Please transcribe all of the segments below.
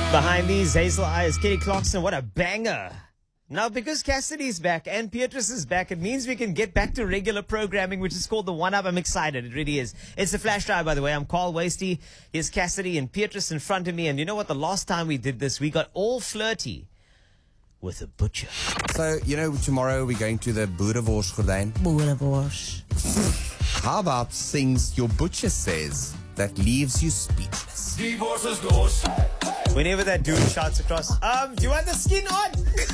Behind these hazel eyes, Kelly Clarkson, what a banger. Now, because Cassidy's back and Beatrice is back, it means we can get back to regular programming, which is called the One Up. I'm excited. It really is. It's the Flash Drive, by the way. I'm Carl Wasty. Here's Cassidy and Beatrice in front of me. And you know what? The last time we did this, we got all flirty with a butcher. So, tomorrow we're going to the Boerewors Boerewors. How about things your butcher says that leaves you speechless? Whenever that dude shouts across, do you want the skin on?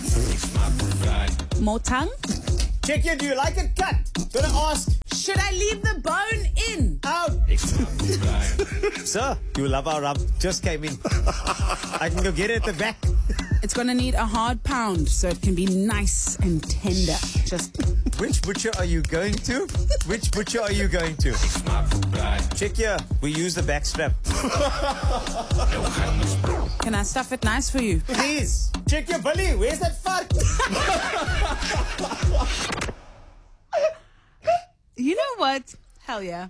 More tongue? Check here, do you like it cut? Gonna ask. Should I leave the bone in? Out. Sir, you love our rub. Just came in. I can go get it at the back. It's going to need a hard pound so it can be nice and tender. Which butcher are you going to? Which butcher are you going to? Check here. We use the back strap. Can I stuff it nice for you? Please. Check your belly. Where's that fart? You know what? Hell yeah.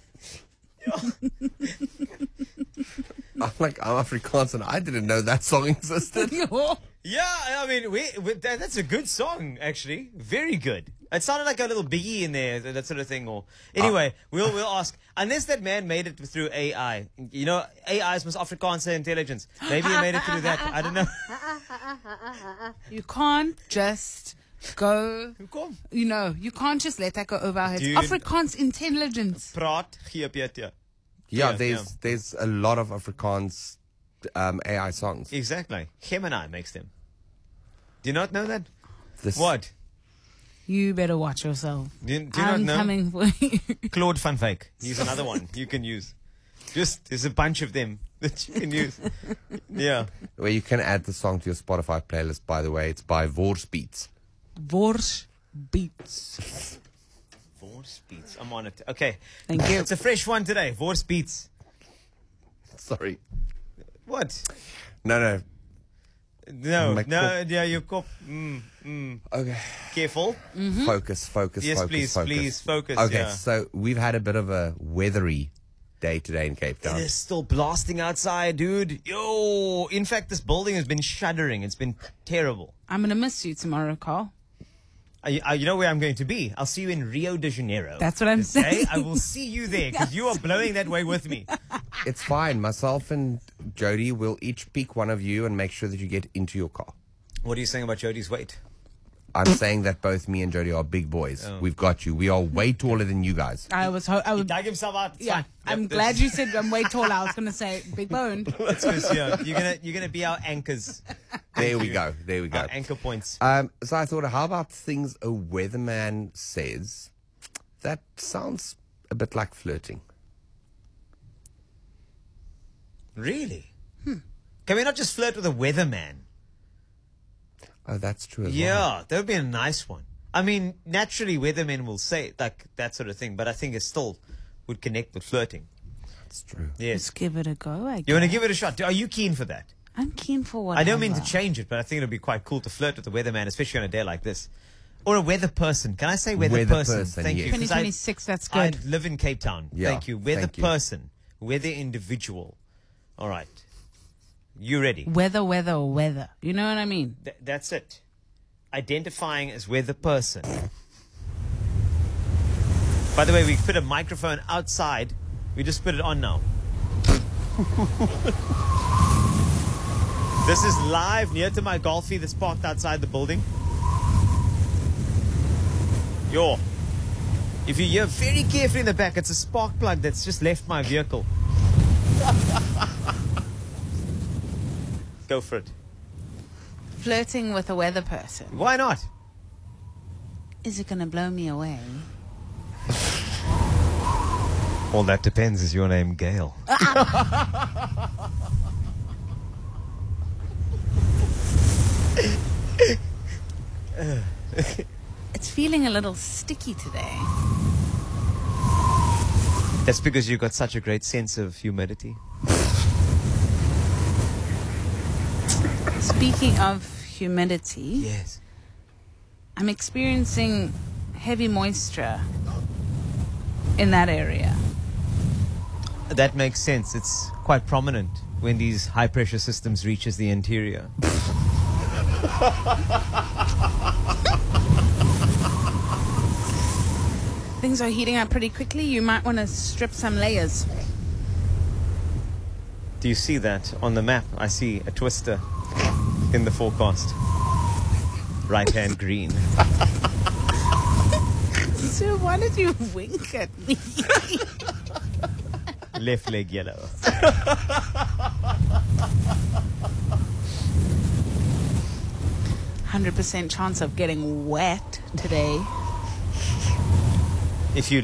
I'm Afrikaans and I didn't know that song existed. Yeah, I mean, that's a good song, actually. Very good. It sounded like a little Biggie in there, that sort of thing. Or anyway, we'll ask. Unless that man made it through AI. AI is most Afrikaanse intelligence. Maybe he made it through that. I don't know. You can't just go. You can't just let that go over our heads. Dude. Afrikaans intelligence. Praat, gee, Peter. Yeah, there's a lot of Afrikaans AI songs. Exactly. Gemini makes them. Do you not know that? This- What? You better watch yourself. Do you I'm not know? coming for you. Claude Van Wyk. He's another one you can use. There's a bunch of them that you can use. Yeah. Where you can add the song to your Spotify playlist, by the way. It's by Vorsbeats. Wors Beats. Vorse Beats. I'm on it. Okay. Thank you. It's a fresh one today. Vorse Beats. Sorry. What? No. No, yeah, your cop. Okay. Careful. Focus. Yes, focus. please, focus. Okay, Yeah. so we've had a bit of a weathery day today in Cape Town. It is still blasting outside, dude. Yo, in fact, this building has been shuddering. It's been terrible. I'm going to miss you tomorrow, Carl. You know where I'm going to be? I'll see you in Rio de Janeiro. That's what I'm saying. I will see you there because you are blowing that way with me. It's fine. Myself and Jody will each pick one of you and make sure that you get into your car. What are you saying about Jody's weight? I'm saying that both me and Jody are big boys. Oh. We've got you. We are way taller than you guys. I was He dug himself out. It's yeah. fine. I'm Yep, glad you said I'm way taller. I was going to say big boned. That's because you're gonna be our anchors. There we go. Our anchor points. So I thought, how about things a weatherman says that sounds a bit like flirting? Really? Can we not just flirt with a weatherman? Oh, that's true as well. Yeah, that would be a nice one. I mean, naturally, weathermen will say like that sort of thing, but I think it still would connect with flirting. That's true. Yes. Let's give it a go, I guess. You want to give it a shot? Are you keen for that? I'm keen for what I don't mean to change it, but I think it would be quite cool to flirt with a weatherman, especially on a day like this. Or a weather person. Can I say weather person? Thank yes. you. 'Cause 2026, that's I good. live in Cape Town. Yeah, Thank you. Weather thank you. person. Weather individual. All right. You ready? Weather. You know what I mean? That's it. Identifying as weather person. By the way, we put a microphone outside. We just put it on now. This is live near to my Golfie that's parked outside the building. Yo. If you hear very carefully in the back, it's a spark plug that's just left my vehicle. Go for it. Flirting with a weather person. Why not? Is it going to blow me away? All that depends. Is your name Gail? It's feeling a little sticky today. That's because you've got such a great sense of humidity. Speaking of humidity, Yes. I'm experiencing heavy moisture in that area. That makes sense. It's quite prominent when these high pressure systems reaches the interior. Things are heating up pretty quickly. You might want to strip some layers. Do you see that on the map? I see a twister in the forecast. Right hand green. So why did you wink at me? Left leg yellow. 100% chance of getting wet today. If you